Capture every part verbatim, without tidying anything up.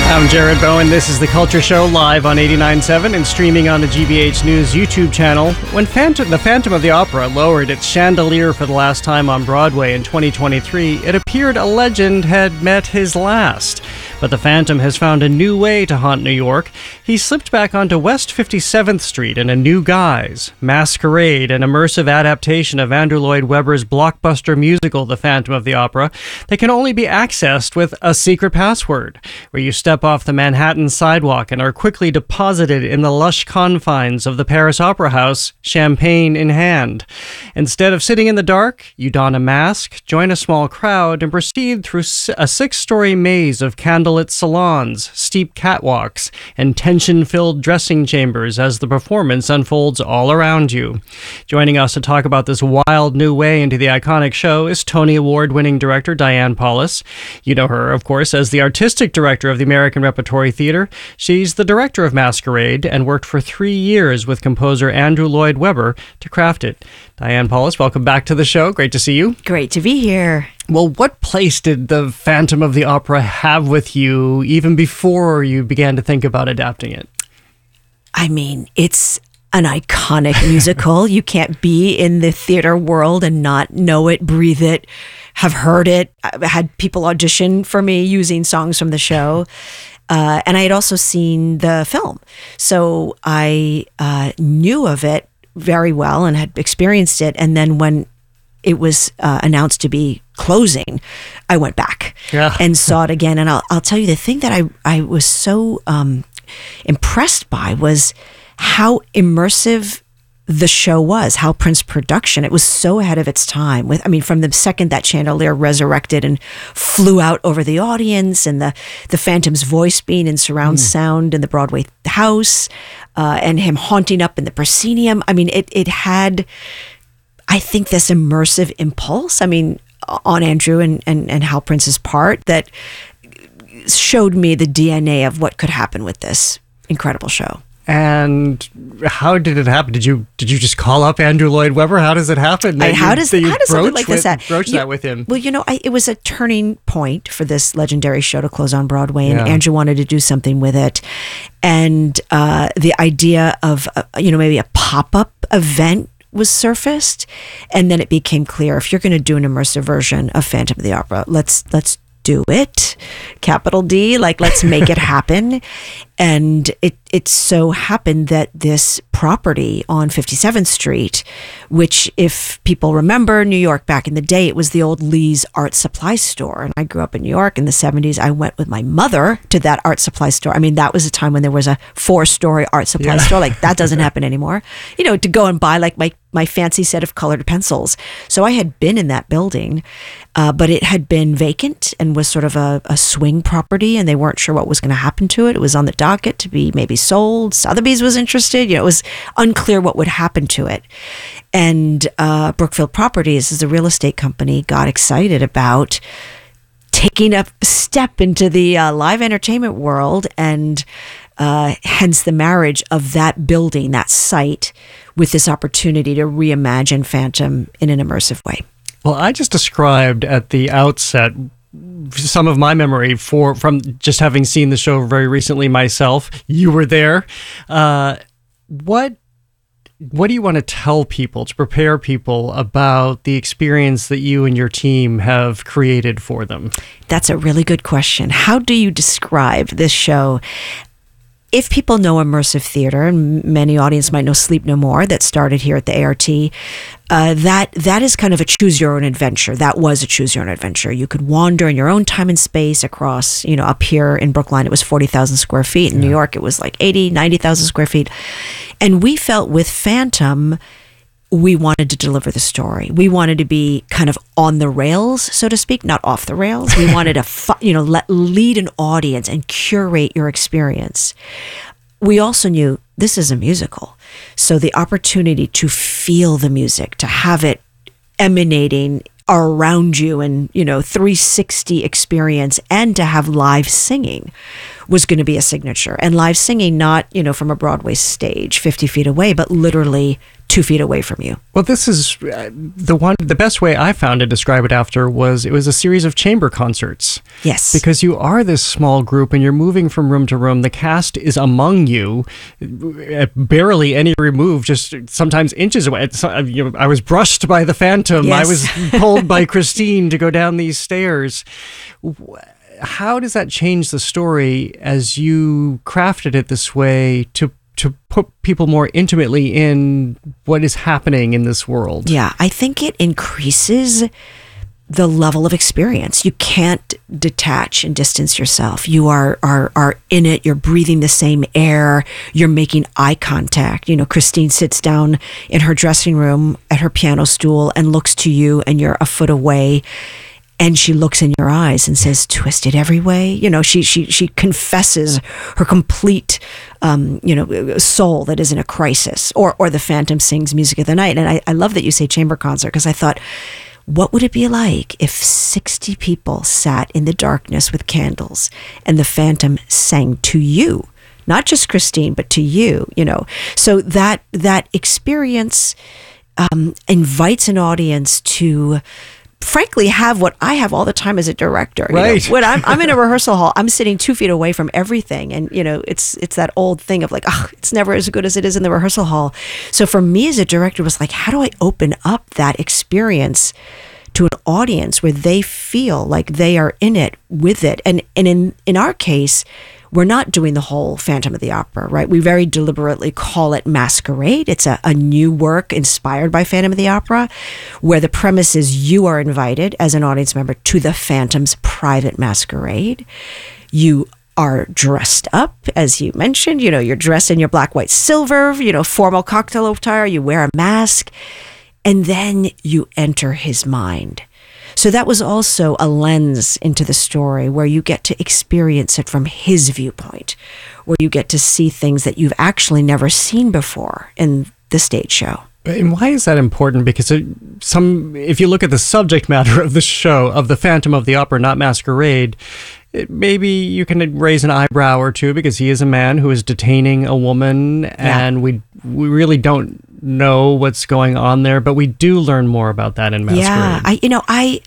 I'm Jared Bowen. This is The Culture Show, live on eighty-nine point seven and streaming on the G B H News YouTube channel. When Phantom, the Phantom of the Opera lowered its chandelier for the last time on Broadway in twenty twenty-three, it appeared a legend had met his last. But the Phantom has found a new way to haunt New York. He slipped back onto West fifty-seventh Street in a new guise. Masquerade, an immersive adaptation of Andrew Lloyd Webber's blockbuster musical, The Phantom of the Opera, that can only be accessed with a secret password, where you step off the Manhattan sidewalk and are quickly deposited in the lush confines of the Paris Opera House, champagne in hand. Instead of sitting in the dark, you don a mask, join a small crowd, and proceed through a six-story maze of candlelit salons, steep catwalks, and tension-filled dressing chambers as the performance unfolds all around you. Joining us to talk about this wild new way into the iconic show is Tony Award-winning director Diane Paulus. You know her, of course, as the artistic director of the American Repertory Theater. She's the director of Masquerade and worked for three years with composer Andrew Lloyd Webber to craft it. Diane Paulus, welcome back to the show. Great to see you. Great to be here. Well, what place did the Phantom of the Opera have with you even before you began to think about adapting it? I mean, it's an iconic musical. You can't be in the theater world and not know it, breathe it, have heard it. I've had people audition for me using songs from the show. Uh, and I had also seen the film. So I uh, knew of it very well and had experienced it. And then when it was uh, announced to be closing, I went back yeah. and saw it again. And I'll, I'll tell you, the thing that I, I was so um, impressed by was how immersive the show was, how Prince production, it was so ahead of its time. With, I mean, from the second that chandelier resurrected and flew out over the audience, and the, the Phantom's voice being in surround mm. sound in the Broadway house, uh, and him haunting up in the proscenium. I mean, it, it had, I think, this immersive impulse, I mean, on Andrew and, and, and Hal Prince's part that showed me the D N A of what could happen with this incredible show. And how did it happen? Did you did you just call up Andrew Lloyd Webber? How does it happen? I, how does, how does something like this happen? Broach that with him? Well, you know, I, it was a turning point for this legendary show to close on Broadway, and yeah. Andrew wanted to do something with it. And uh, the idea of, uh, you know, maybe a pop-up event was surfaced, and then it became clear, if you're going to do an immersive version of Phantom of the Opera, let's let's do it, capital D, like let's make it happen. And it it so happened that this property on fifty-seventh Street, which, if people remember New York back in the day, it was the old Lee's art supply store. And I grew up in New York in the seventies. I went with my mother to that art supply store. I mean, that was a time when there was a four-story art supply yeah. store. Like, that doesn't happen anymore. You know, to go and buy like my, my fancy set of colored pencils. So I had been in that building, uh, but it had been vacant and was sort of a, a swing property, and they weren't sure what was going to happen to it. It was on the docket to be maybe sold. Sotheby's was interested. You know, it was unclear what would happen to it. And uh, Brookfield Properties, as a real estate company, got excited about taking a step into the uh, live entertainment world, and uh, hence the marriage of that building, that site, with this opportunity to reimagine Phantom in an immersive way. Well, I just described at the outset some of my memory for from just having seen the show very recently myself. You were there. Uh, what what do you want to tell people to prepare people about the experience that you and your team have created for them? That's a really good question. How do you describe this show? If people know immersive theater, and many audience might know Sleep No More, that started here at the A R T, uh, that that is kind of a choose your own adventure. That was a choose your own adventure. You could wander in your own time and space across, you know, up here in Brookline, it was forty thousand square feet. In yeah. New York, it was like eighty, ninety thousand square feet. And we felt with Phantom, we wanted to deliver the story. We wanted to be kind of on the rails, so to speak, not off the rails. We wanted to, fu- you know, let, lead an audience and curate your experience. We also knew this is a musical. So the opportunity to feel the music, to have it emanating around you and, you know, three sixty experience, and to have live singing was going to be a signature. And live singing, not, you know, from a Broadway stage fifty feet away, but literally two feet away from you. Well, this is uh, the one, the best way I found to describe it after was it was a series of chamber concerts. Yes. Because you are this small group and you're moving from room to room. The cast is among you, at barely any remove, just sometimes inches away. It's, uh, you know, I was brushed by the Phantom. Yes. I was pulled by Christine to go down these stairs. How does that change the story as you crafted it this way to to put people more intimately in what is happening in this world? Yeah, I think it increases the level of experience. You can't detach and distance yourself. You are are are in it. You're breathing the same air. You're making eye contact. You know, Christine sits down in her dressing room at her piano stool and looks to you, and you're a foot away. And she looks in your eyes and says, "Twisted every way." You know, she she she confesses her complete, um, you know, soul that is in a crisis. Or or the Phantom sings Music of the Night. And I, I love that you say chamber concert, because I thought, what would it be like if sixty people sat in the darkness with candles and the Phantom sang to you? Not just Christine, but to you, you know. So that that experience um, invites an audience to, frankly, have what I have all the time as a director. You Right. know, when I'm, I'm in a rehearsal hall, I'm sitting two feet away from everything. And, you know, it's it's that old thing of like, oh, it's never as good as it is in the rehearsal hall. So for me as a director, it was like, how do I open up that experience to an audience where they feel like they are in it with it? And and in, in our case, we're not doing the whole Phantom of the Opera, right? We very deliberately call it Masquerade. It's a, a new work inspired by Phantom of the Opera, where the premise is you are invited as an audience member to the Phantom's private masquerade. You are dressed up, as you mentioned. You know, you're dressed in your black, white, silver, you know, formal cocktail attire. You wear a mask, and then you enter his mind. So that was also a lens into the story where you get to experience it from his viewpoint, where you get to see things that you've actually never seen before in the stage show. And why is that important? Because it, some, if you look at the subject matter of the show, of the Phantom of the Opera, not Masquerade, it, maybe you can raise an eyebrow or two, because he is a man who is detaining a woman, and yeah. we we really don't know what's going on there, but we do learn more about that in Masquerade. Yeah, I, you know, I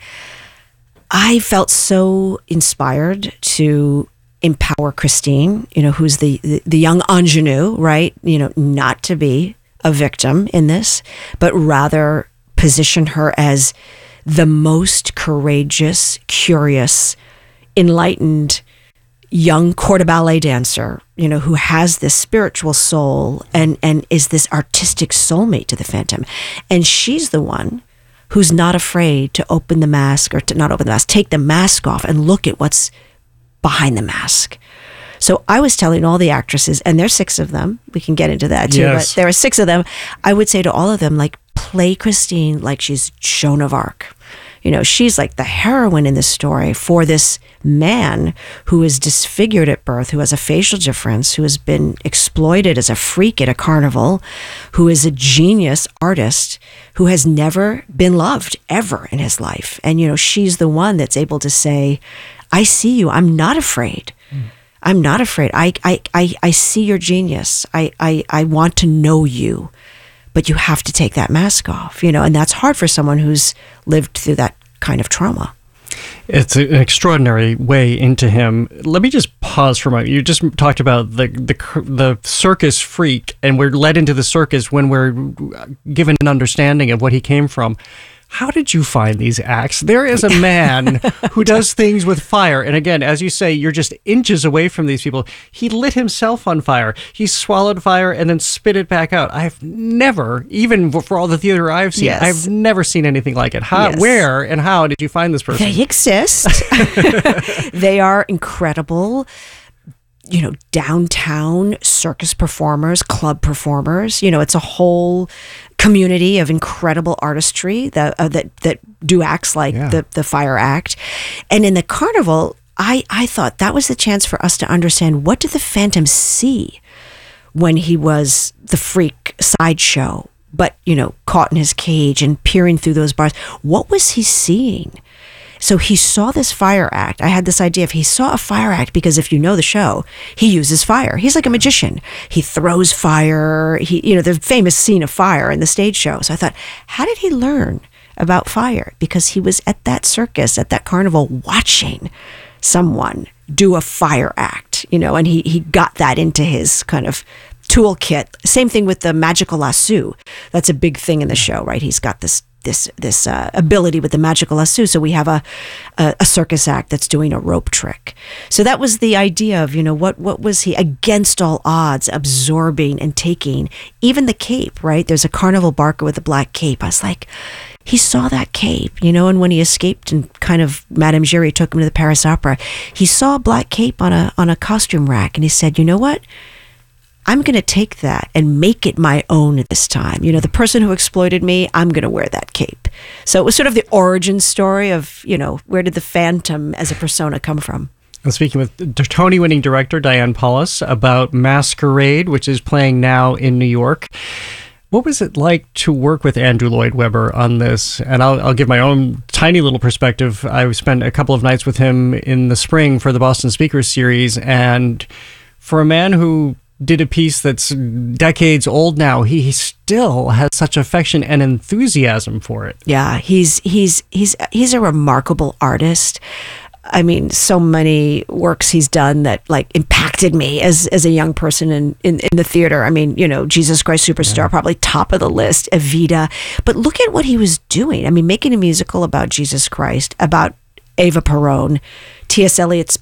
I felt so inspired to empower Christine, you know, who's the, the, the young ingenue, right? You know, not to be a victim in this, but rather position her as the most courageous, curious, enlightened young court de ballet dancer, you know, who has this spiritual soul and, and is this artistic soulmate to the Phantom. And she's the one who's not afraid to open the mask, or to not open the mask, take the mask off and look at what's behind the mask. So I was telling all the actresses, and there's six of them, we can get into that too, yes. but there are six of them. I would say to all of them, like, play Christine like she's Joan of Arc. You know, she's like the heroine in this story for this man who is disfigured at birth, who has a facial difference, who has been exploited as a freak at a carnival, who is a genius artist, who has never been loved ever in his life. And, you know, she's the one that's able to say, I see you. I'm not afraid. Mm. I'm not afraid. I, I, I, I see your genius. I, I, I want to know you. But you have to take that mask off, you know, and that's hard for someone who's lived through that kind of trauma. It's an extraordinary way into him. Let me just pause for a moment. You just talked about the the the circus freak, and we're led into the circus when we're given an understanding of what he came from. How did you find these acts? There is a man who does things with fire. And again, as you say, you're just inches away from these people. He lit himself on fire. He swallowed fire and then spit it back out. I've never, even for all the theater I've seen, yes. I've never seen anything like it. How, yes. Where and how did you find this person? They exist. They are incredible. You know, downtown circus performers, club performers. You know, it's a whole community of incredible artistry that uh, that that do acts like yeah. the the Fire Act. And in the carnival, I I thought that was the chance for us to understand, what did the Phantom see when he was the freak sideshow, but, you know, caught in his cage and peering through those bars. What was he seeing? So he saw this fire act. I had this idea if he saw a fire act, because if you know the show, he uses fire. He's like a magician. He throws fire. He, you know, the famous scene of fire in the stage show. So I thought, how did he learn about fire? Because he was at that circus, at that carnival, watching someone do a fire act, you know, and he, he got that into his kind of toolkit. Same thing with the magical lasso. That's a big thing in the show, right? He's got this this this uh, ability with the magical lasso. So we have a, a a circus act that's doing a rope trick. So that was the idea of, you know, what what was he, against all odds, absorbing and taking even the cape, right? There's a carnival barker with a black cape. I was like, he saw that cape, you know, and when he escaped and kind of Madame Giry took him to the Paris Opera, he saw a black cape on a on a costume rack, and he said, you know what? I'm going to take that and make it my own this time. You know, the person who exploited me, I'm going to wear that cape. So it was sort of the origin story of, you know, where did the Phantom as a persona come from? I'm speaking with Tony-winning director Diane Paulus about Masquerade, which is playing now in New York. What was it like to work with Andrew Lloyd Webber on this? And I'll, I'll give my own tiny little perspective. I spent a couple of nights with him in the spring for the Boston Speakers Series, and for a man who did a piece that's decades old now, he, he still has such affection and enthusiasm for it. Yeah, he's he's he's he's a remarkable artist. I mean, so many works he's done that like impacted me as as a young person in, in, in the theater. I mean, you know, Jesus Christ Superstar, yeah. probably top of the list, Evita. But look at what he was doing. I mean, making a musical about Jesus Christ, about Eva Peron, T S Eliot's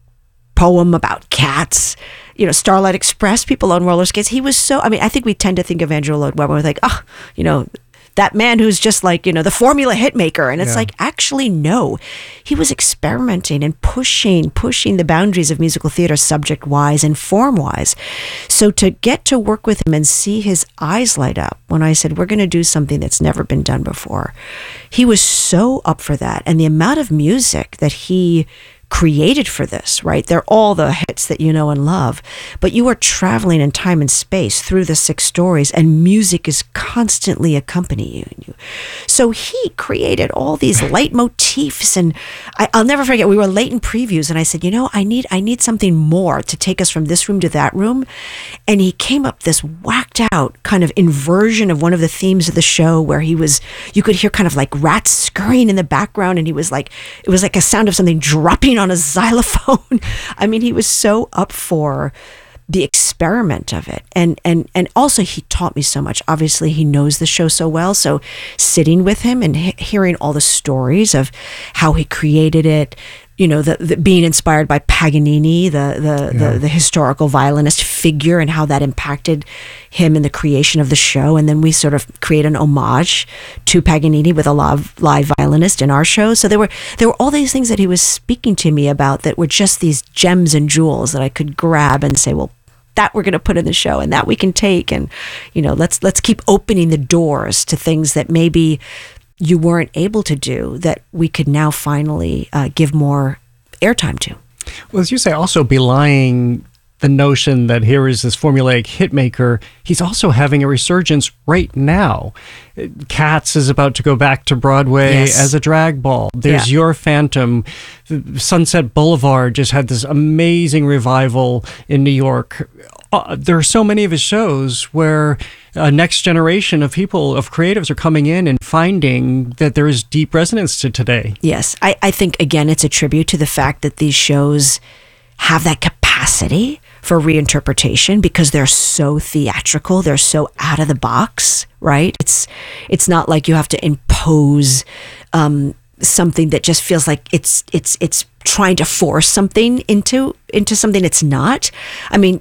poem about cats, you know, Starlight Express, people on roller skates. He was so, I mean, I think we tend to think of Andrew Lloyd Webber with like, oh, you know, that man who's just like, you know, the formula hit maker. And it's yeah. like, actually, no. He was experimenting and pushing, pushing the boundaries of musical theater subject-wise and form-wise. So to get to work with him and see his eyes light up when I said, we're going to do something that's never been done before, he was so up for that. And the amount of music that he created for this, right? They're all the hits that you know and love, but you are traveling in time and space through the six stories, and music is constantly accompanying you. So he created all these leitmotifs, and I, I'll never forget, we were late in previews, and I said, you know, I need I need something more to take us from this room to that room, and he came up this whacked out kind of inversion of one of the themes of the show where he was, you could hear kind of like rats scurrying in the background, and he was like, it was like a sound of something dropping on on a xylophone. I mean, he was so up for the experiment of it. And and and also he taught me so much. Obviously, he knows the show so well. So sitting with him and he- hearing all the stories of how he created it, you know, the, the being inspired by Paganini, the the, yeah. the the historical violinist figure, and how that impacted him in the creation of the show. And then we sort of create an homage to Paganini with a live, live violinist in our show. So there were there were all these things that he was speaking to me about that were just these gems and jewels that I could grab and say, well, that we're going to put in the show, and that we can take, and you know, let's let's keep opening the doors to things that maybe you weren't able to do that we could now finally uh, give more airtime to. Well, as you say, also belying the notion that here is this formulaic hitmaker, he's also having a resurgence right now. Cats is about to go back to Broadway yes. as a drag ball. There's yeah. Your Phantom. Sunset Boulevard just had this amazing revival in New York. Uh, there are so many of his shows where a next generation of people, of creatives, are coming in and finding that there is deep resonance to today. Yes. I, I think, again, it's a tribute to the fact that these shows have that capacity for reinterpretation because they're so theatrical, they're so out of the box, right? It's it's not like you have to impose um, something that just feels like it's it's it's trying to force something into into something it's not. I mean,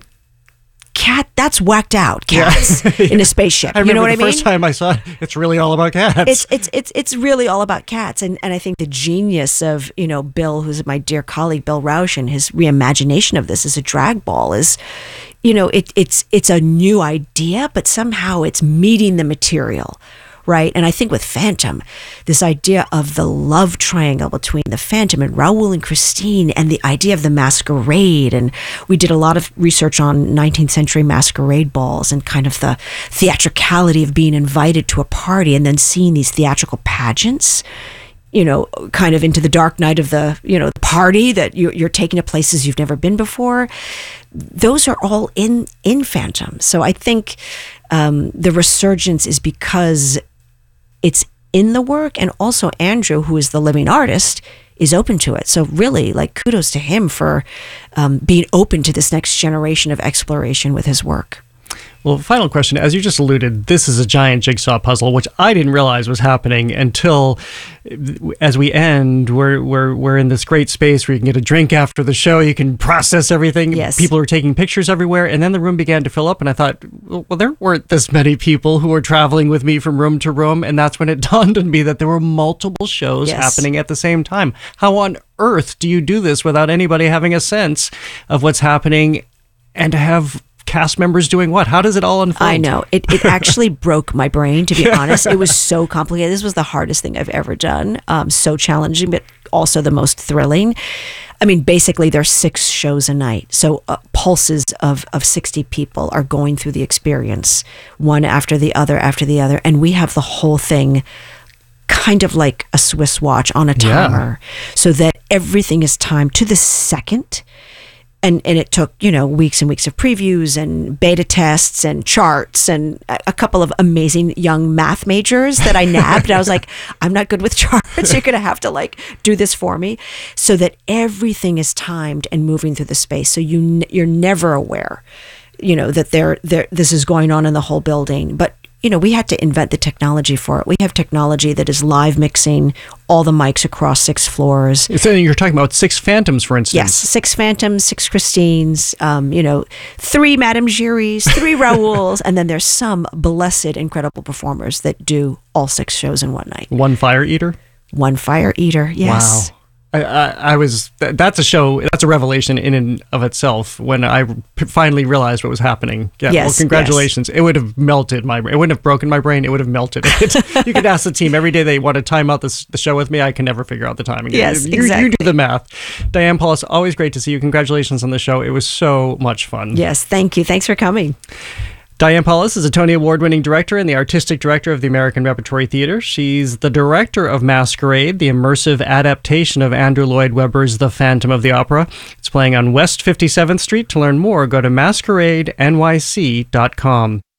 cat, that's whacked out cats yeah. in a spaceship. I you know what I mean? The first time I saw it, it's really all about cats. It's it's it's it's really all about cats, and and I think the genius of, you know, Bill, who's my dear colleague, Bill Rausch, and his reimagination of this as a drag ball is, you know, it it's it's a new idea, but somehow it's meeting the material. Right. And I think with Phantom, this idea of the love triangle between the Phantom and Raoul and Christine, and the idea of the masquerade. And we did a lot of research on nineteenth century masquerade balls and kind of the theatricality of being invited to a party and then seeing these theatrical pageants. you know, kind of into the dark night of the, you know, the party that you're, you're taking to places you've never been before. Those are all in, in Phantom. So I think um, the resurgence is because it's in the work, and also Andrew, who is the living artist, is open to it. So really, like, kudos to him for um, being open to this next generation of exploration with his work. Well, final question. As you just alluded, this is a giant jigsaw puzzle, which I didn't realize was happening until, as we end, we're we're we're in this great space where you can get a drink after the show. You can process everything. Yes. People are taking pictures everywhere, and then the room began to fill up. And I thought, well, there weren't this many people who were traveling with me from room to room, and that's when it dawned on me that there were multiple shows Yes. happening at the same time. How on earth do you do this without anybody having a sense of what's happening, and to have cast members doing what? How does it all unfold? I know. It it actually broke my brain, to be honest. It was so complicated. This was the hardest thing I've ever done. Um, so challenging, but also the most thrilling. I mean, basically, there's six shows a night. So uh, pulses of, of sixty people are going through the experience, one after the other after the other. And we have the whole thing kind of like a Swiss watch on a timer, yeah. so that everything is timed to the second. And and it took, you know, weeks and weeks of previews and beta tests and charts and a, a couple of amazing young math majors that I nabbed. I was like, I'm not good with charts. You're going to have to like do this for me, so that everything is timed and moving through the space. So you n- you're never aware, you know, that there there this is going on in the whole building. But you know, we had to invent the technology for it. We have technology that is live mixing all the mics across six floors. So you're talking about six Phantoms, for instance. Yes, six Phantoms, six Christines, um, you know, three Madame Giris, three Raouls, and then there's some blessed, incredible performers that do all six shows in one night. One Fire Eater? One Fire Eater, yes. Wow. I, I, I was, that's a show, that's a revelation in and of itself when I finally realized what was happening. Yeah, yes, well, congratulations. Yes. It would have melted my brain. It wouldn't have broken my brain. It would have melted it. You could ask the team every day they want to time out this, the show with me. I can never figure out the timing. Yes, you, exactly. You do the math. Diane Paulus, always great to see you. Congratulations on the show. It was so much fun. Yes, thank you. Thanks for coming. Diane Paulus is a Tony Award-winning director and the artistic director of the American Repertory Theater. She's the director of Masquerade, the immersive adaptation of Andrew Lloyd Webber's The Phantom of the Opera. It's playing on West fifty-seventh Street. To learn more, go to masquerade N Y C dot com.